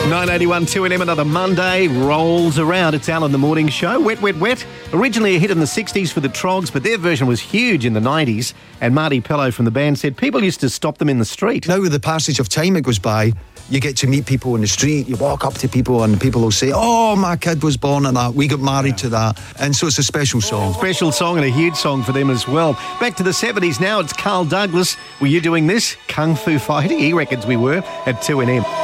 981 2NM, another Monday rolls around. It's Al in the Morning Show. Wet, Wet, Wet. Originally a hit in the 60s for the Trogs, but their version was huge in the 90s. And Marty Pello from the band said people used to stop them in the street. Now with the passage of time it goes by, you get to meet people in the street, you walk up to people and people will say, oh, my kid was born at that, we got married to that. And so it's a special song. Special song and a huge song for them as well. Back to the 70s now, it's Carl Douglas. Were you doing this? Kung Fu fighting? He reckons we were at 2NM.